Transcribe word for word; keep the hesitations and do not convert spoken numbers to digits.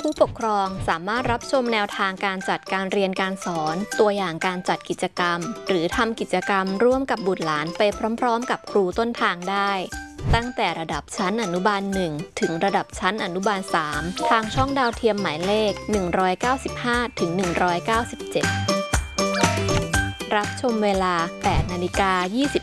ผู้ปกครองสามารถรับชมแนวทางการจัดการเรียนการสอนตัวอย่างการจัดกิจกรรมหรือทำกิจกรรมร่วมกับบุตรหลานไปพร้อมๆกับครูต้นทางได้ตั้งแต่ระดับชั้นอนุบาลหนึ่งถึงระดับชั้นอนุบาลสามทางช่องดาวเทียมหมายเลขหนึ่งร้อยเก้าสิบห้าถึงหนึ่งร้อยเก้าสิบเจ็ดรับชมเวลา แปดนาฬิกายี่สิบ